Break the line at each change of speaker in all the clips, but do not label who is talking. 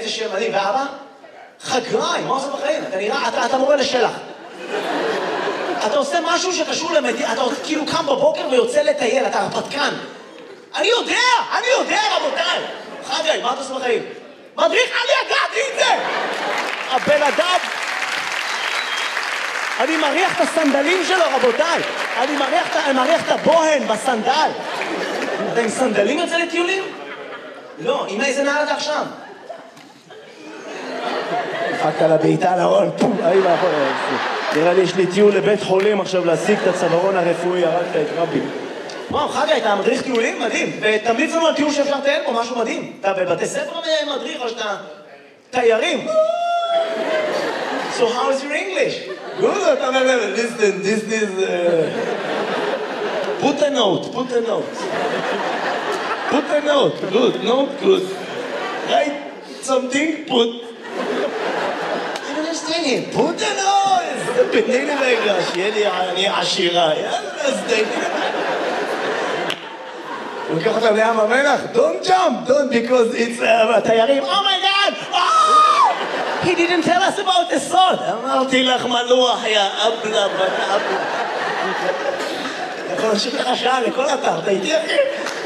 איזה שם מדהים, ואבא? חגריים, מה עושה בחיים? אתה נראה, אתה מורה לשלח. אתה עושה משהו שקשור למדינה, אתה כאילו קם בבוקר ויוצא לטייל, אתה הרפתקן. אני יודע, רבותיי. חגי, מה אתה עושה בחיים? מדריך, אני ידעתי את זה! הבן אדם... אני מריח את הסנדלים שלו, רבותיי. אני מריח את הבוהן בסנדל. אתה עם סנדלים יוצא לטיולים? לא, עם איזה נעל אתה עכשיו? דפקת לה בעיטה על הרון, פום, נראה לי יש לי טיול לבית חולים עכשיו להשיג את הצווארון הרפואי, הרגת את רבי. וואו, חגי, אתה מדריך טיולים? מדהים. ותמליץ לנו על טיול שאפשר לטייל פה, משהו מדהים. אתה בבתי ספר מדריך או שאתה תיירים? So how is your English? Good, listen, this is... Put a note. Put a note, good. Write something, put... I don't understand him. Put a note! תתני לי רגע, שיהיה לי, אני עשירה. יאללה, סדקי. הוא לוקח אותם לים המלח, don't because it's... תיירים, oh my god! He didn't tell us about the sod. אמרתי לך מלוח, יא אבלה, בת אבלה. יכול להמשיך לך שעה לכל אתר, אתה איתי אחי?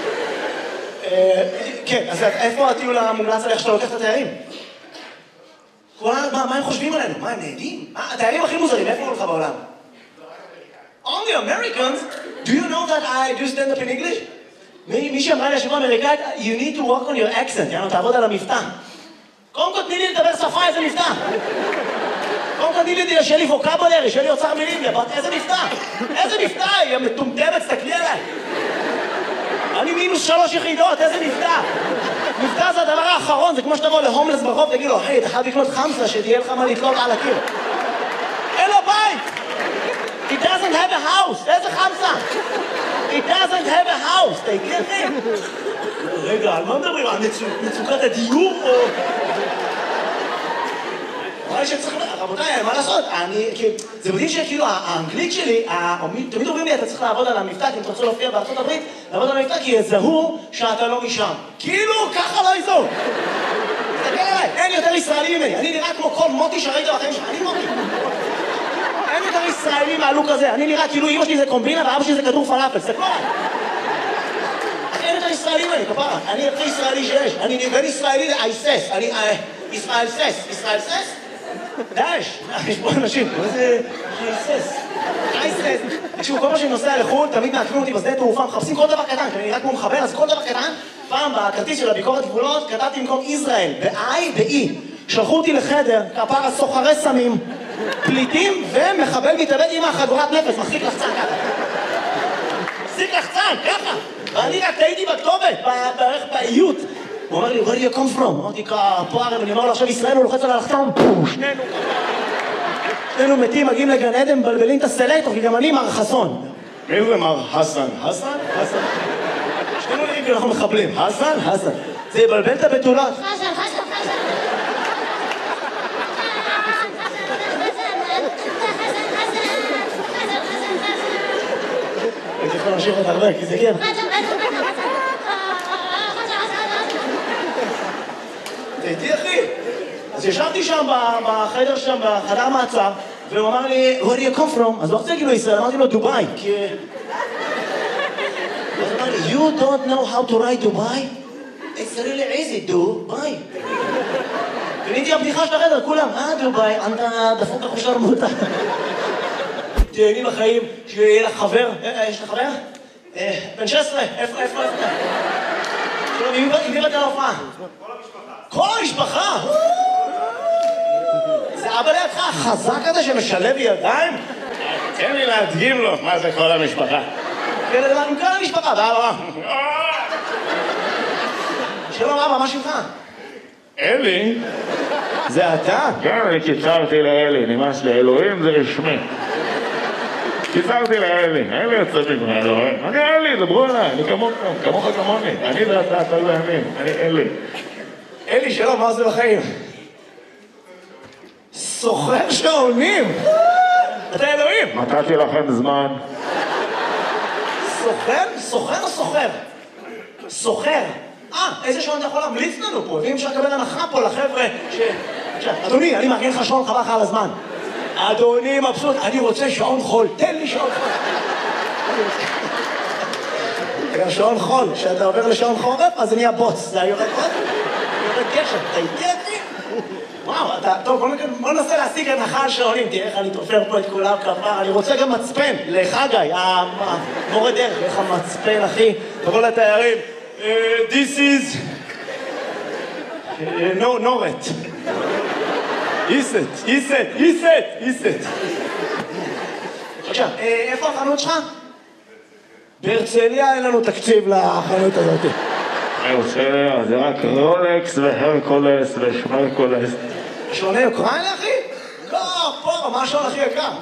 כן, אז איפה הטיול המומלץ עליך שאתה לוקח את התיירים? מה הם חושבים עלינו? מה, הם נהדים? התיירים הכי מוזרים, איפה הוא לך בעולם? Only Americans? Do you know that I do stand up in English? מי שאמרה לי השבוע אמריקאית, you need to work on your accent, יאנו, תעבוד על המבטא. קודם כל תני לי לדבר שפה, איזה מבטא. קודם כל תני לי שיהיה לי ווקבולרי, שיהיה לי אוצר מילים, איזה מבטא. איזה מבטא, היא מטומטמת, תסתכלי עליי. אני -3 יחידות, איזה מבטא. מבטא זה הדבר האחרון, זה כמו שתבוא להומלס ברחוב, תגיד לו, היי, אתה חייב לקנות חמסה, שתהיה לך מה לתלות על הקיר. אין לו בית! It doesn't have a house, איזה חמסה? It doesn't have a house, אתה איתי אחי? רגע, על מה מדברים? על מצוקת הדיור או... אולי שצריך... רבותיי, מה לעשות? זה מדהים שכאילו האנגלית שלי, תמיד אומרים לי, אתה צריך לעבוד על המבטא, כי אם אתה רוצה להופיע בארצות הברית, לעבוד על המבטא, כי יזהו שאתה לא משם. כאילו, ככה לא יזהו. תסתכל עליי, אין יותר ישראלי ממני. אני נראה כמו כל מוטי שראית בחיים שלך. אני מוטי. אין יותר ישראלי מהלוק הזה. אני נראה כאילו אמא שלי זה קומבינה ואבא שלי זה כדור פלאפל. תסתכלו עליי. אין יותר ישראלי ממני, כפרה. אני הכי ישראלי שיש. אני בין ישראלי לאייסס. אני ישראל סס. ישראל סס? דאש. יש פה אנשים. מה זה אייסס? אייסס. תקשיבו, כל מה שאני נוסע לחו"ל, תמיד מעקבים אותי בשדה תעופה, מחפשים כל דבר קטן, כי אני נראה כמו מחבר, אז כל דבר קטן, פעם בכרטיס של הביקורת גבולות, כתבתי במקום ישראל, ב-I ב-E. שלחו אותי לחדר, כפרה סוחרי סמים, פליטים ומחבל מתאבד עם החגורת נפש, מחזיק לחצן ככה. מחזיק לחצן, ככה. ואני רק טעיתי בכתובת, בערך באיות. הוא אומר לי, where do you come from? אמרתי, כפרה, אני אומר לו עכשיו ישראל, הוא לוחץ על הלחצן, שנינו מתים, מגיעים לגן עדן, מבלבלים את הסלקטור, כי גם אני מר חסון. מי זה מר חסן? חסן? חסן. שנינו נראים כי אנחנו מחבלים. חסן? חסן. זה יבלבל את הבתולות. חסן, חסן, חסן. הייתי יכול להמשיך עוד הרבה, כי זה כן. תהייתי אחי. אז ישבתי שם בחדר שם, בחדר מעצר, והוא אמר לי, where do you come from? אז לא רוצה להגיד לו ישראל, אמרתי לו דובאי, כי... אז הוא אמר לי, you don't know how to write Dubai? It's really easy, דובאי. קניתי הבדיחה של החדר, כולם, דובאי, אתה דפוק אחושר מותה. תהייני בחיים, שיהיה לך חבר, יש לך חבר? בן 16, איפה? עם מי באת להופעה? כל המשפחה! זה אבא לידך החזק הזה שמשלב ידיים? תן לי להדגים לו מה זה כל המשפחה. כן, לדבר עם כל המשפחה, ואבא. שלום אבא, מה שמך? אלי? זה אתה? כן, אני קיצרתי לאלי, נמאס לאלוהים זה רשמי. קיצרתי לאלי, אלי יוצא ממנו, אני אלי, דברו אליי, אני כמוך כמוני, אני ואתה, אתה ואני, אני אלי. אלי, שלום, מה עושה בחיים? סוחר שעונים! אתה אלוהים! נתתי לכם זמן. סוחר? סוחר או סוחר? סוחר. איזה שעון אתה יכול להמליץ לנו פה? ואם אפשר לקבל הנחה פה לחבר'ה אדוני, אני מארגן לך שעון חבל לך על הזמן. אדוני מבסוט, אני רוצה שעון חול, תן לי שעון חול. גם שעון חול, כשאתה עובר לשעון חורף, אז זה נהיה בוץ. זה יורד עוד? יורד גשם, אתה איתי אותי? וואו, טוב, בוא ננסה להשיג הנחה על שעונים, תראה איך אני תופר פה את כולם כפר, אני רוצה גם מצפן, לחגי, המורה דרך, איך המצפן, אחי, תבוא לתיירים, this is, נורת. איסט. עכשיו, איפה החנות שלך? בהרצליה אין לנו תקציב לחנות הזאת.
בהרצליה, זה רק רולקס והרקולס ושמרקולס.
שעוני אוקראינה, אחי? לא, פה, מה השעון הכי יקר?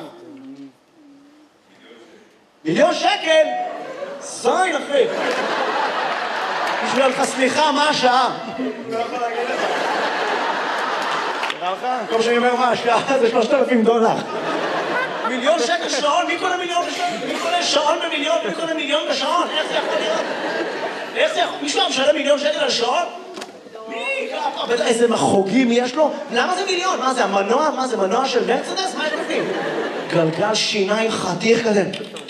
מיליון שקל? זין, אחי. בשביל לך סליחה, מה השעה? לא יכול להגיד לך. נראה לך? כל שאני אומר מה השעה זה $3,000. מיליון שקל שעון? מי קונה מיליון בשעון? מי קונה שעון במיליון? מי קונה מיליון בשעון? איך זה יכול להיות? איך זה יכול? מישהו משלם מיליון שקל על שעון? מי? בטח איזה מחוגים יש לו? למה זה מיליון? מה זה המנוע? מה זה מנוע של מרצדס? מה יש בפנים? גלגל שיניים חתיך כזה.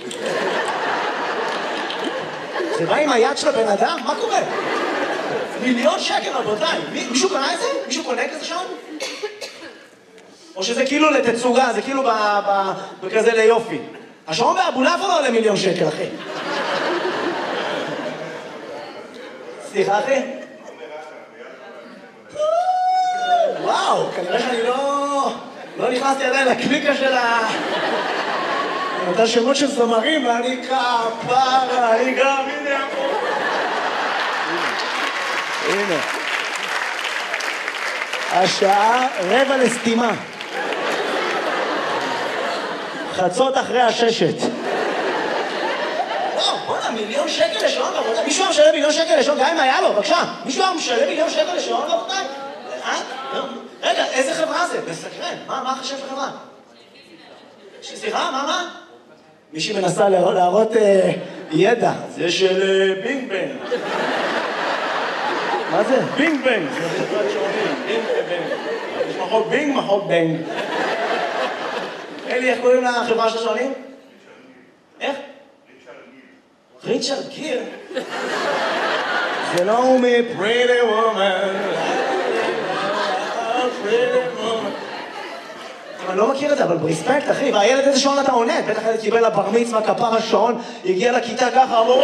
זה בא עם היד של הבן אדם? מה קורה? מיליון שקל רבותיי. מישהו קנה את זה? מישהו קונה כזה שעון? או שזה כאילו לתצוגה, זה כאילו בכזה ליופי. השעון באבולעפיה לא עולה מיליון שקל, אחי. סליחה, אחי? וואו, כנראה שאני לא נכנסתי עדיין לקליקה של אותה שמות של זמרים, ואני כפרה, אני גם, הנה פה. הנה. השעה 5:45. חצות אחרי 6. וואו, בוא'נה, מיליון שקל לשעון, רבותיי. מישהו היה משלם מיליון שקל לשעון, גם אם היה לו, בבקשה. מישהו היה משלם מיליון שקל לשעון, רבותיי? רגע, איזה חברה זה? מסקרן. מה חשב חברה? סליחה, מה? מישהי מנסה להראות ידע. זה של בינג בנג. מה זה? בינג בנג. זה חברת שעונים. בינג ובנג. יש מחוק בינג, מחוק בנג. אלי, איך קוראים לחברה של השעונים? איך? ריצ'רד גיר. זה לא הוא מ-Pretty Woman. אני לא מכיר את זה, אבל ברספקט, אחי. והילד איזה שעון אתה עונד? בטח הילד קיבל לבר מצווה, כפר השעון, הגיע לכיתה ככה, אמרו,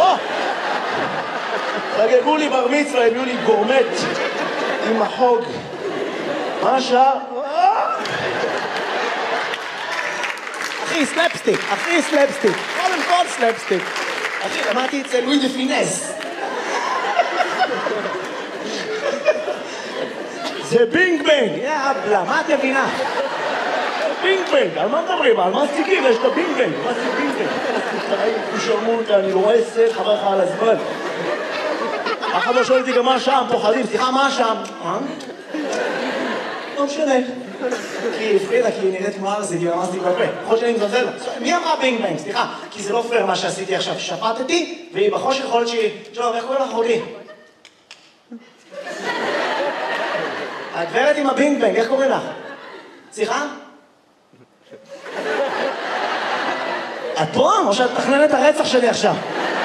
חגגו לי בר מצווה, הביאו לי גורמט עם החוג. מה השעה? אחי, סלפסטיק. קודם כל סלפסטיק. אחי, למדתי את זה לואי דה פינס. זה בינג בנג. יאבלה, מה את מבינה? בינג בנג, על מה מדברים? על מה סטיקים? יש את הבינג בנג. מה זה בינג בנג? שרמוטה, אני רואה סט, חבר לך על הזמן. אחד לא שואל אותי גם מה השם, פוחדים. סליחה, מה השם? לא משנה. כי היא הפחידה, כי היא נראית כמו ארסית, היא ממסתי בפה. יכול שאני מזלזל. מי אמרה בינג בנג? סליחה, כי זה לא פייר מה שעשיתי עכשיו. שפטתי, והיא בחושך יכול להיות שהיא... שלום, איך קוראים לך אחותי? הגברת עם הבינג בנג, איך קוראים לך? סליחה? את פה? או שאת מתכננת את הרצח שלי עכשיו?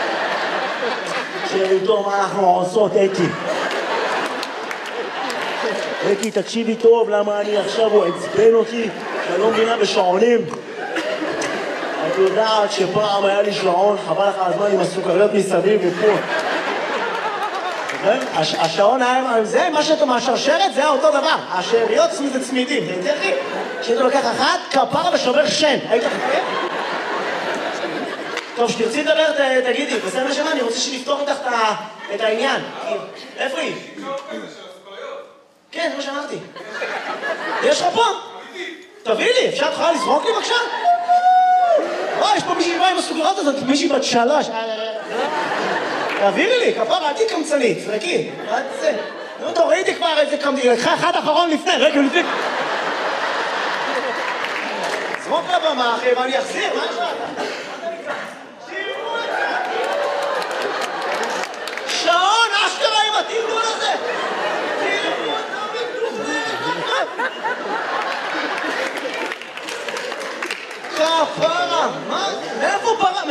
שאיתו מה אנחנו עושות, אקי, תקשיבי טוב, למה אני עכשיו הוא עצבן אותי, שאני לא מבינה בשעונים. את יודעת שפעם היה לי שעון, חבל לך הזמן עם הסוכריות מסביב ופה. השעון היה, זה מה שאתה מהשרשרת, זה היה אותו דבר. השאריות זה צמידים, זה יותר לי. כשאתה לוקח אחת, כפרה ושובר שן. היית חכה? טוב, שתרצי לדבר, תגידי, בסדר נשמה, אני רוצה שנפתור איתך את העניין. איפה היא? כן, זה מה שאמרתי. יש לך פה? תביא לי, אפשר תוכל לזרוק לי בבקשה? יש פה מישהי באה עם הסוגרות הזאת, מישהי בת 3. תעבירי לי, כפרה, אל תהי קמצנית, זרקי. נו, תורידי כבר איזה קמצנית, לקחה אחד אחרון לפני, רגע לפני. זרוק לבמה, אחי, ואני אחזיר, מה יש לך? שעון, אשכרה עם התיר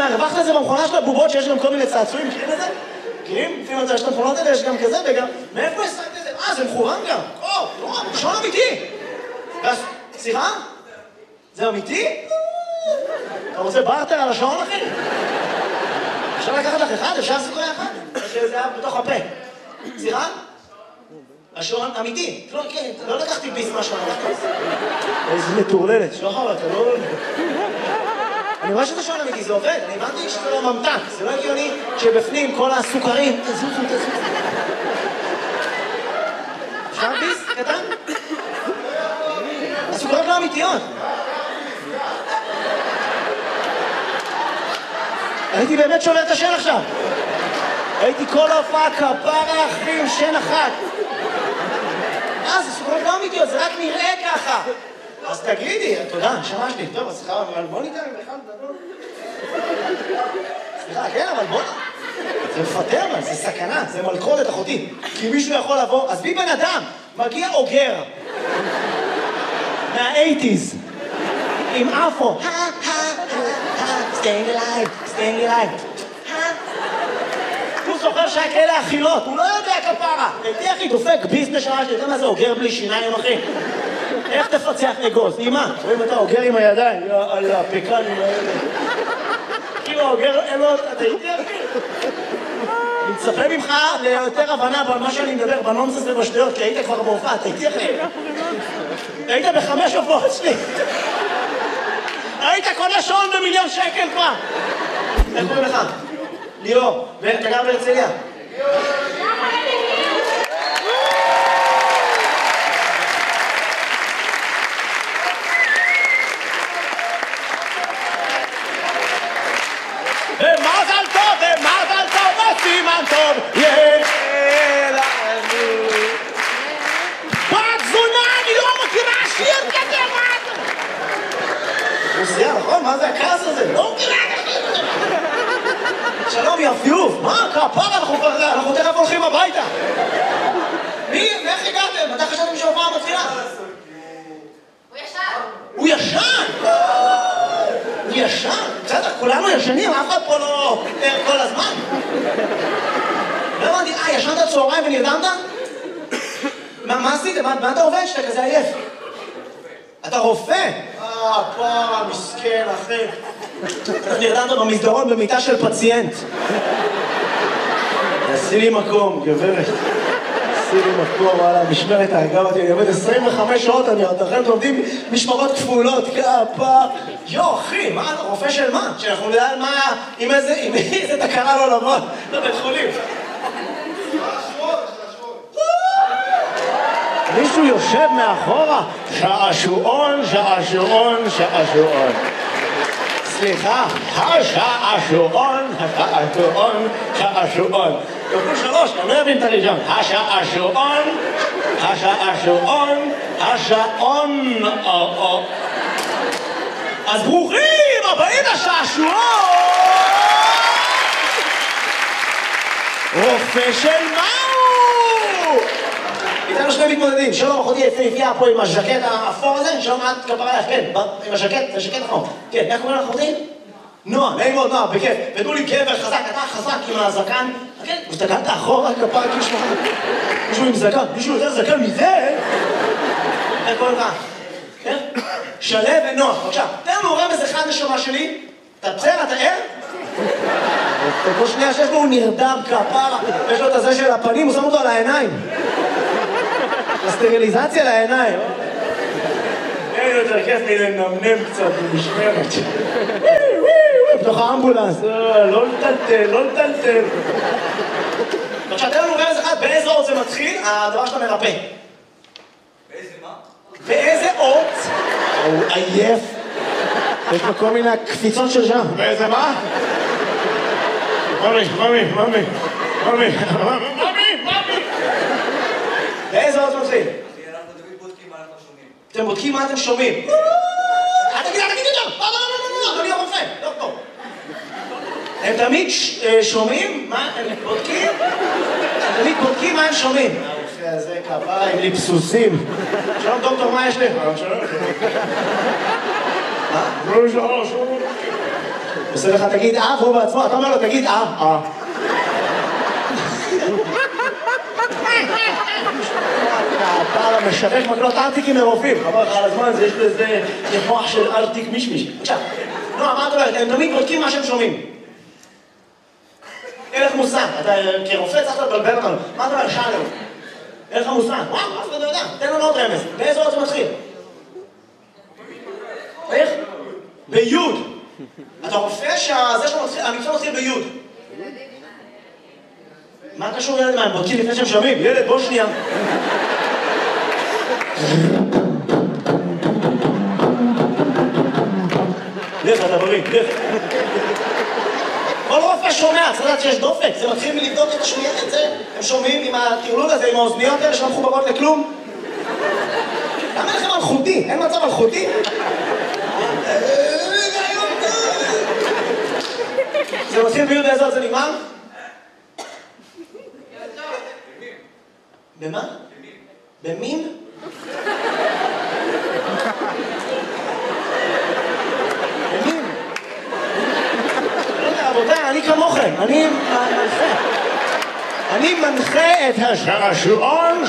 הרווחת את זה במכונה של הבובות שיש גם כל מיני צעצועים, מכירים את זה? מכירים? לפעמים יש את המכונות האלה, יש גם כזה וגם... מאיפה השגת את זה? זה מכוון גם. שעון אמיתי. סליחה? זה אמיתי? אתה רוצה בארטר על השעון, אחי? אפשר לקחת לך אחד? אפשר לעשות אחד? שזה היה בתוך הפה. סליחה? השעון אמיתי. לא לקחתי ביס מהשעון. איזה מטורללת. שוחר, אתה לא... אני רואה שזה שעון אמיתי, זה עובד. אני הבנתי שזה לא ממתק. זה לא הגיוני שבפנים כל הסוכרים... תזוזו. אפשר ביס? קטן? הסוכרים לא אמיתיות. הייתי באמת שובר את השן עכשיו. הייתי כל ההופעה כפרה אחי עם שן אחת. זה סוכרות לא אמיתיות, זה רק נראה ככה. אז תגידי, תודה, נשמה שלי. טוב, אז סליחה, אבל בוא ניתן בכלל, תדון. סליחה, כן, אבל בוא... זה מפטר, אבל זה סכנה, זה מלכודת אחותי. כי מישהו יכול לבוא, אז בי בן אדם, מגיע אוגר. מה-80s. עם אפו. staying alive. הוא זוכר שהיה כאלה אכילות, הוא לא יודע כפרה. הייתי אחי דופק ביס נשמה שלי, אתה מה זה אוגר בלי שיניים אחי? איך תפצח אגוז? אימא, רואים אתה אוגר עם הידיים, על הפקנים האלה. כאילו אוגר אלות, אתה הייתי אחי? אני מצפה ממך ליותר הבנה במה שאני מדבר, בנונסנס ובשטויות, כי היית כבר בהופעה, אתה הייתי אחי? היית ב5 הופעות שלי. היית קונה שעון ב1,000,000 כבר. איך קוראים לך? ליאור, ואתה גר בהרצליה? ומזל טוב, וסימן טוב, בת זונה, אני לא מכירה שיר כזה, מה זה? רוסיה, נכון? מה זה הכעס הזה? לא מכירה כזה. שלום יפיוף, מה? כפרה, אנחנו תכף הולכים הביתה. איך הגעתם? מתי חשבתם שההופעה מתחילה? הוא ישן! הוא ישן? בסדר, כולנו ישנים, אף אחד פה לא כל הזמן. לא הבנתי, ישנת צהריים ונרדמת? מה עשית? מה אתה עובד שאתה כזה עייף? אתה רופא? פרה, מסכן, אחי. נרדמת במסדרון במיטה של פציינט. עשי לי מקום, גברת. עשי לי מקום, וואלה, משמרת ההרגה אותי. אני עובד 25 שעות, אני עוד לכם עובדים משמרות כפולות, כפה. אחי, מה אתה רופא של מה? שאנחנו נדע מה, עם איזה תקרה לא לבוא לבית חולים. מישהו יושב מאחורה, שעשועון. סליחה, השעשועון. כפול 3, אני לא אבין את הראשון. השעון. אז ברוכים הבאים לשעשועון! רופא של מהו? איתנו שני מתמודדים, שלום אחותי יפהפייה פה עם הז'קט האפור הזה, שלום את כפרה לך, כן, עם הז'קט, זה ז'קט אפור. כן, איך קוראים לך אחותי? נועה, נעים מאוד נועה, בכיף. ותנו לי גבר חזק, אתה חזק עם הזקן. כן, הסתכלת אחורה כפרה כאילו שלך. מישהו עם זקן, מישהו יותר זקן מזה? איך קוראים לך? כן? שלו ונועה, בבקשה. תן לנו רמז אחד נשמה שלי. אתה בסדר, אתה ער? כל שנייה שיש לו הוא נרדם כפרה, יש לו את הזה של הפנים, הוא שם אותו על העיניים. הסטריליזציה לעיניים. אין יותר כיף לי לנמנם קצת במשמרת. בתוך האמבולנס, לא לטלטל. עכשיו, תן לנו רמז אחד, באיזה אות זה מתחיל, הדבר שאתה מרפא.
באיזה מה?
באיזה אות? הוא עייף. יש לו כל מיני קפיצות של שם. באיזה מה? ממי. באיזה אות מתחיל?
אנחנו תמיד בודקים מה אנחנו שומעים.
אתם בודקים מה אתם שומעים. אל תגיד יותר. לא, אדוני הרופא. דוקטור. הם תמיד שומעים? מה? הם בודקים? הם תמיד בודקים מה הם שומעים. הרופא הזה כפיים לי פסוסים. שלום דוקטור, מה יש לך? שלום. מה? עושה לך תגיד והוא בעצמו, אתה אומר לו תגיד הפער המשווק מקלות ארטיקים מרופאים, חבל לך על הזמן, יש לזה מוח של ארטיק מישמיש. בבקשה, נועה, מה את אומרת? הם תמיד בודקים מה שהם שומעים. אין לך מושג, אתה כרופא צריך לבלבל אותנו. מה אתה אומר? שאלנו. אין לך מושג. וואו, אף אחד לא יודע. תן לנו עוד רמז. באיזה עוד זה מתחיל? איך? ביוד. אתה רופא שהמקצוע מתחיל ביוד. מה קשור ילד מה? הם בודקים לפני שהם שומעים. ילד, בוא שנייה. לך, אתה בריא, לך. כל רופא שומע, צריך לדעת שיש דופק, זה מתחיל מלבדוק את השמיעה, את זה. הם שומעים עם הטירלול הזה, עם האוזניות האלה שלא מחוברות לכלום. למה לכם מלכותי? אין מצב מלכותי? זה מתחיל ביוד באיזה עוד זה נגמר? במה? במין? במין? רבותיי, אני כמוכם, אני מנחה את השעשועון.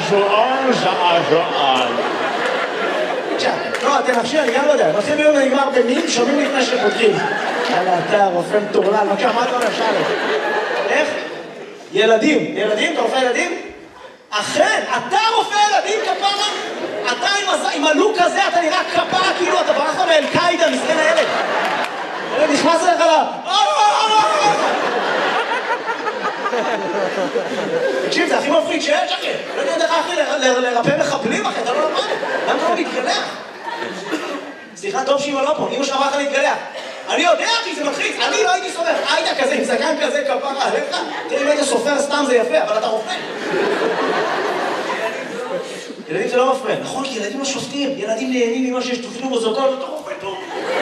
לא, אתם נפשי, אני גם לא יודע, מתחיל ביום ונגמר במין, שומעים לפני שפותחים. יאללה, אתה רופא מטורלל, בבקשה, מה אתה אומר, שאלה? איך? ילדים, אתה רופא ילדים? אכן, אתה רופא ילדים כפרה? אתה עם הלוק הזה, אתה נראה כפרה, כאילו אתה ברחת מאל-קאידה, מסכן הילד. הילד נכנס אליך לה... תקשיב, זה הכי מפחיד שיש, אחי. לא יודע איך אחי לרפא מחבלים, אחי, אתה לא למד. למה אתה לא מתגלח? סליחה, טוב שאמא לא פה, אמא שלך אמרה לך להתגלח. אני יודע, אחי, זה מתחיל, אני לא הייתי סופר. היית כזה, עם זקן כזה, כפרה עליך. תראה, אם היית סופר סתם זה יפה, אבל אתה רופא. ילדים זה לא מפריע. נכון, כי ילדים לא שופטים. ילדים נהנים ממה שיש תופנו בזוגות, אתה רופא טוב.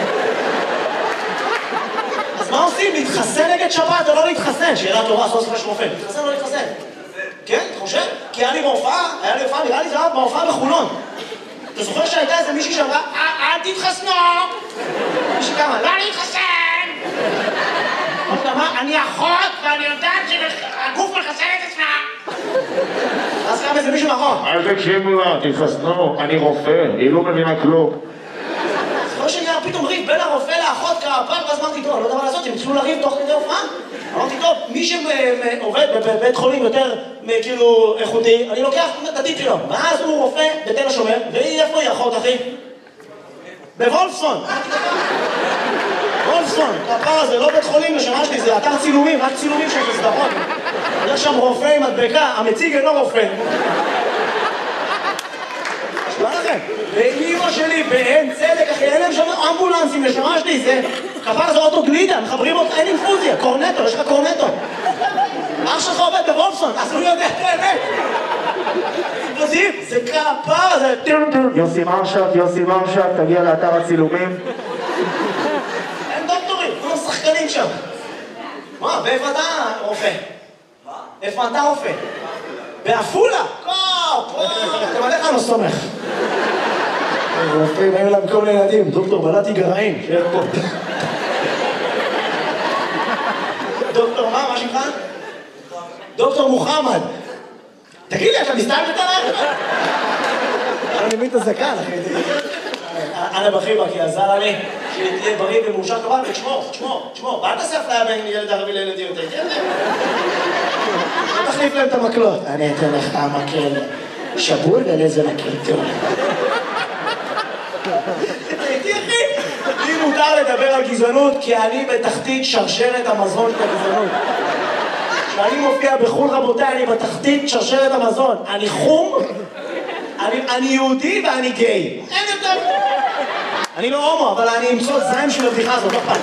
אז מה עושים? להתחסן נגד שבת או לא להתחסן? שאלה תורה, סוף סוף רופא. להתחסן או לא להתחסן? כן, אתה חושב? כי היה לי בהופעה, נראה לי זה היה בהופעה בחולון. אתה זוכר שהייתה איזה מישהי שאמרה, אל תתחסנו! מישהי כמה, לא להתחסן! עוד אמרה, אני אחות ואני יודעת שהגוף מחסן את עצמה! אז קם איזה מישהו נכון.
אל תקשיבו לה, תתחסנו, אני רופא, היא לא מבינה כלום.
זוכר שנהיה פתאום ריב בין הרופא לאחות כפר, ואז אמרתי, טוב, לא יודע מה לעשות, הם התחילו לריב תוך כדי הופעה. אמרתי, טוב, מי שעובד בבית חולים יותר כאילו איכותי, אני לוקח את הטיפ שלו. ואז הוא רופא בתל השומר, והיא איפה היא אחות, אחי? בוולפסון. וולפסון, כפר הזה, לא בית חולים לשמה שלי, זה אתר צילומים, רק צילומים של סדרות. יש שם רופא עם מדבקה, המציג אינו רופא. נשמע לכם, ואימא שלי באין צדק, אחי, אין להם שם אמבולנסים לשמה שלי, זה כפר זה אוטו גלידה, מחברים אותך, אין אינפוזיה, קורנטו, יש לך קורנטו. אח שלך עובד בוולפסון, אז הוא יודע את האמת. זה כפר, זה...
יוסי מרשק, תגיע לאתר הצילומים.
אין דוקטורים, כולם שחקנים שם. מה, באיפה אתה רופא?
מה?
איפה אתה רופא? בעפולה? אתם עליך לא סומך. רופאים, היו להם כל מיני ילדים, דוקטור בלעתי גרעין, שיהיה פה. דוקטור מה שמך? דוקטור מוחמד. תגיד לי, אתה מסתכל בתנ"ך? אני מבין את הזקן, אחי. אנא בחיבה, כי עזר לי שתהיה בריא ומאושר כבל, ותשמור. ואל תעשה אפליה בין ילד ערבי לילד יהודי. לא תחליף להם את המקלות. אני אתן לך המקל שבול ולזה מקל טוב. הייתי אחי. לי מותר לדבר על גזענות, כי אני בתחתית שרשרת המזון של הגזענות. כשאני מופיע בחול רבותיי, אני בתחתית שרשרת המזון. אני חום, אני יהודי ואני גיי. אין יותר. אני לא הומו, אבל אני אמצוא זיים של הבדיחה הזאת, לא פעם.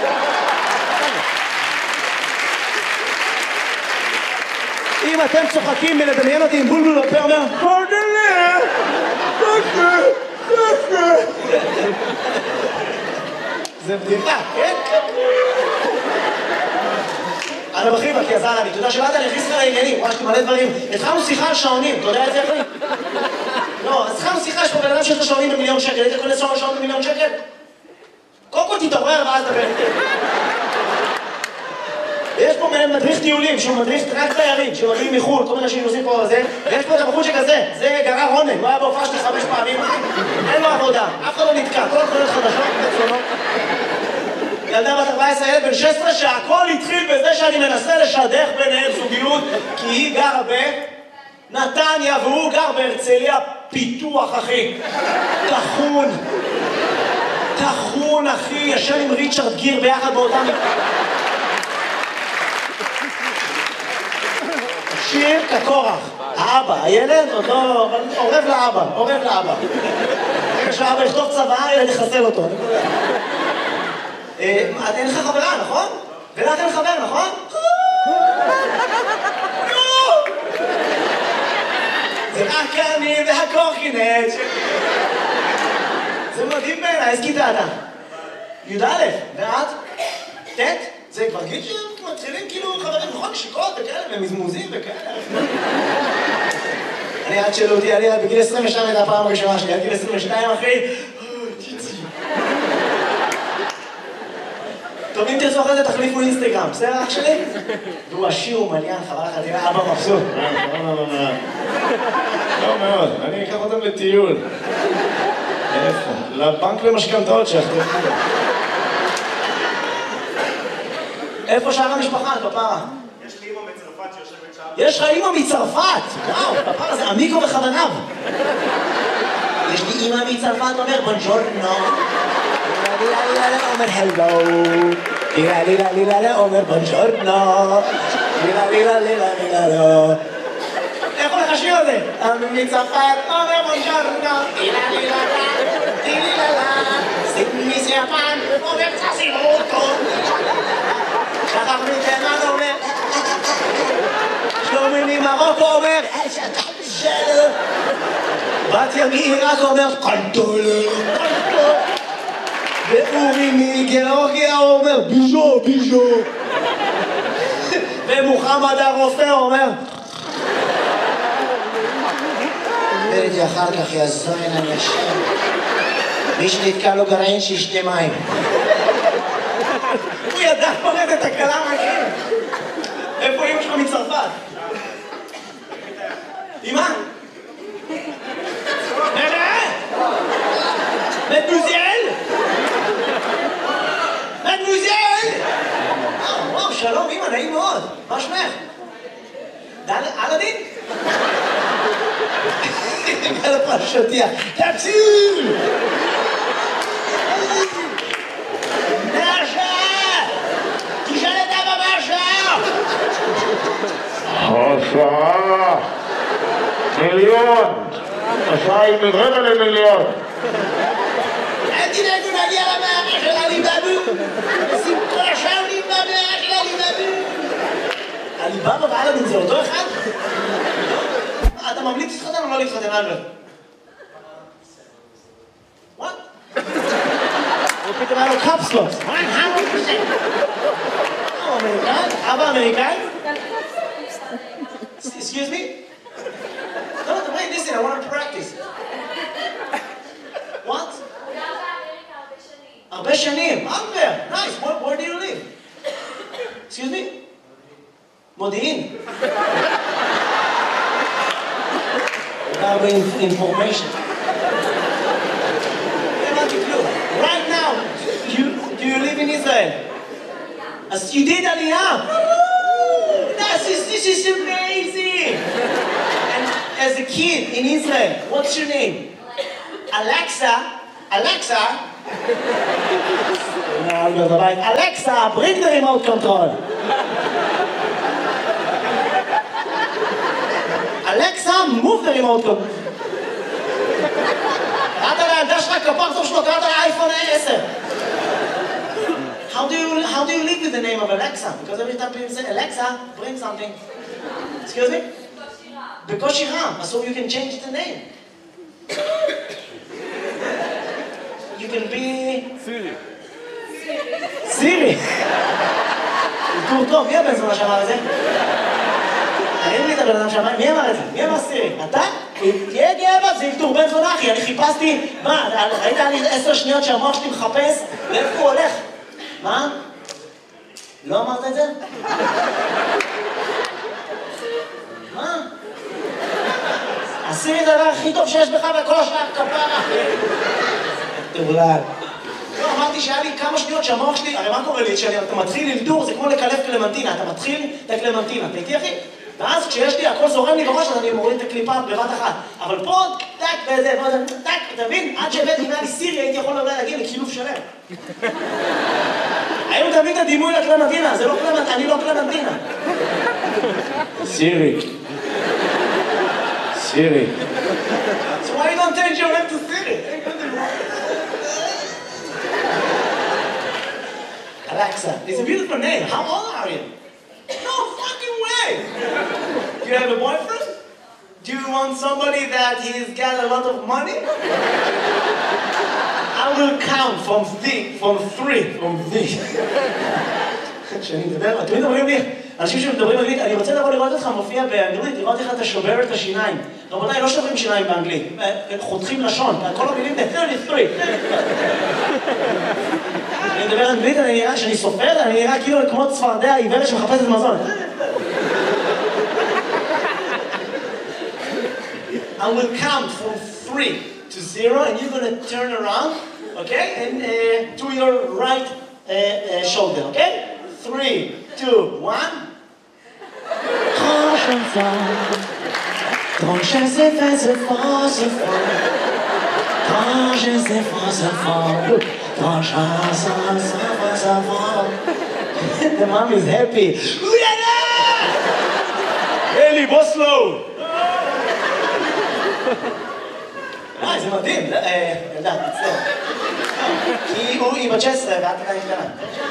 אם אתם צוחקים מלדמיין אותי עם בולבול בפה אומר פרדלה, זה בדיחה, כן? אנא בחיבה, כי עזר לי, אתה יודע שבאת אני הכניס לך לעניינים, ממש מלא דברים. התחלנו שיחה על שעונים, אתה יודע את זה אחי? לא, אז התחלנו שיחה, יש פה בן אדם שיש לו שעונים ב1,000,000 שקל, היית קונה שעון ב1,000,000 שקל? קודם כל תתעורר ואז דבר איתי. יש פה מדריך טיולים, שהוא מדריך רק תיירים, שמגיעים מחו"ל, כל מיני אנשים עושים פה זה, ויש פה את הבחור שכזה, זה גרר עונג, הוא היה בהופעה שלי 5 פעמים, אין לו עבודה, אף אחד לא נתקע, כל התחולות חדשות, אצלנו. ילדה בת 14, ילד בן 16, שהכל התחיל בזה שאני מנסה לשדך ביניהם זוגיות, כי היא גרה בנתניה והוא גר בהרצליה, פיתוח אחי, טחון אחי, ישן עם ריצ'רד גיר ביחד באותם... שיר כקורח, האבא, הילד עוד לא... עורב לאבא. רגע שהאבא יכתוב צבא, הילד יחסל אותו. אין לך חברה, נכון? ולך אין חבר, נכון? זה רק אני והקורקינט. זה מדהים בעיניי, איזה כיתה אתה? י"א, ואת? ט'? זה כבר גיל שמתחילים כאילו חברים נכון נשיקות וכאלה, ומזמוזים וכאלה. אני עד שאלו אותי, אני בגיל 22 הייתה הפעם הראשונה שלי, עד גיל 22 אחי, טוב, אם תרצו אחרי זה תחליפו אינסטגרם, בסדר אח שלי? והוא עשיר ומעניין, חבל לך, תראה אבא מבסוט.
לא מאוד, אני אקח אותם לטיול. איפה? לבנק למשכנתאות שאחתו.
איפה שאר המשפחה, פפרה?
יש לי אמא מצרפת שיושבת שם.
יש לך אמא מצרפת! וואו, פפרה זה עמיקו וחבניו. יש לי אמא מצרפת, אומר בונג'ורנו. אומר הלו. לילה, אומר בונג'ורנו. לילה. איך הולך השיר הזה? מצרפת, אומר בונג'ורנו. לילה. סימי יפן, אומר צסימוטו. שכח מתימן אומר, שלומי ממרוקו אומר, שלום. בת ימי רק אומר, קנטולה. ואורי מגיאורגיה אומר, ביז'ו. ומוחמד הרופא אומר, וראיתי אחר כך יזוין אני השם. מי שנתקע לו גרעין שישתה מים. הוא ידע פורט את הקלה מהכם. איפה אמא שלך מצרפת? אמא? מדמוזל! וואו, שלום אמא, נעים מאוד. מה שמך? אלאדין? על הפרשתיה. תציל!
השעה מיליון, השעה היא מרבע למיליון.
אל תדאגו נגיע למערה של עליבאבו. שים כל השעה במערה של עליבאבו. עליבאבו ואלאדין זה אותו אחד? אתה ממליץ להתחתן או לא להתחתן אלברט? וואט? הוא פתאום היה לו קפסלוס. 100%. אמריקאי? אבא אמריקאי? Excuse me? No, wait, listen, I want to practice. What? הרבה שנים. Albert, nice. Where do you live? Excuse me? מודיעין. הרבה information. Right now, do you live in Israel? As you did Aliyah. This is amazing! And as a kid in Israel, what's your name? Alexa? Alexa, bring the remote control. Alexa, move the remote control. קראת לילדה שלך כפרצוף שלו, קראת לאייפון 10. How do you live with the name of Alexa? Because every time people say, Alexa, bring something. Excuse me? Because Ram, so you can change the name. You can be... Siri. אזכור טוב, מי הבן זונה שאמר את זה? תגיד לי את הבן אדם שאמר, מי אמר את זה? מי אמר סירי? אתה? תהיה גאה בה, זה אלתור בן זונה, אחי. אני חיפשתי, מה, ראית לי 10 שניות שהמוח שלי מחפש? לאיפה הוא הולך? מה? לא אמרת את זה? מה? עשי את הדבר הכי טוב שיש בך וכל השאר כפרה, אחי. תאולל. לא, אמרתי שהיה לי כמה שניות שהמוח שלי, הרי מה קורה לי? כשאתה מתחיל אלתור, זה כמו לקלף קלמנטינה. אתה מתחיל את הקלמנטינה. אתה איתי, אחי? ואז כשיש לי, הכל זורם לי בראש, אז אני מוריד את הקליפה בבת אחת. אבל פה, טק, וזה, טק, אתה מבין? עד שהבאתי, אם היה לי סירי, הייתי יכול אולי להגיע לקילוף שלם. היום תביא את הדימוי לקלמנטינה, זה לא קלמנטינה, אני לא קלמנטינה.
סירי. סירי.
So why you don't change your name to Siri? Alexa, it's a beautiful name. How old are you? No fucking way! Do you have a boyfriend? Do you want somebody that he's got a lot of money? I will count from three. כשאני מדבר, תמיד אומרים לי, אנשים שמדברים אנגלית, אני רוצה לבוא לראות אותך מופיע באנגלית, לראות איך אתה שובר את השיניים. רבותיי, לא שוברים שיניים באנגלית, חותכים לשון, כל המילים ב-33. אני מדבר אנגלית, אני נראה שאני סופר, אני נראה כאילו כמו צפרדע עיוורת שמחפשת מזון. I will count from 3 to 0 and you're going to turn around, okay? And to your right shoulder, okay? 3, 2, 1. Quand je sais faire ce fort, ce fort. Quand je sais faire ce fort. Quand je sais ce fort. The mom is happy.
אלי, בוא סלואו.
זה מדהים. ילדה, תצטער. כי היא בת 16 ואת עדיין קטנה.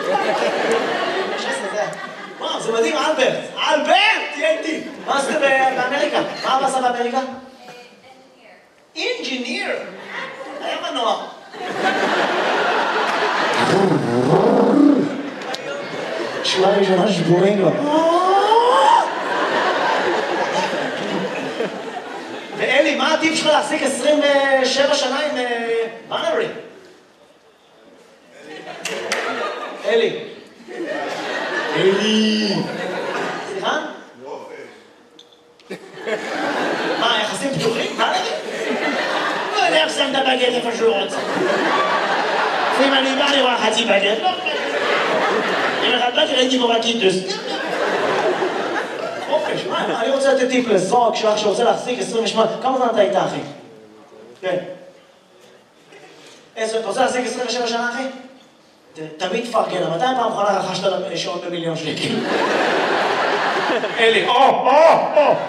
16 זה... וואו, זה מדהים, אלברט. אלברט! תהיה איתי. מה עשית באמריקה? מה אבא עשה באמריקה? אינג'יניר. היה מנוע. שורה ראשונה שבורים לו. ואלי, מה הטיפ שלך להחזיק 27 שנה עם בנרי? אלי.
אלי.
סליחה? מה, יחסים פתוחים? מה נגיד? לא יודע איך שם את הבגט איפה שהוא רוצה. אם אני בא לראות חצי בגט, לא בגט. אם אחד בגט ראיתי בו בקיטוס. חופש, מה? אני רוצה לתת טיפ לזוג שלך שרוצה להחזיק 28... כמה זמן אתה איתה, אחי? כן. אתה רוצה להחזיק 27 שנה, אחי? תמיד תפרגן, מתי פעם אחרונה רכשת שעון ב1,000,000 שקל?
אלי, או!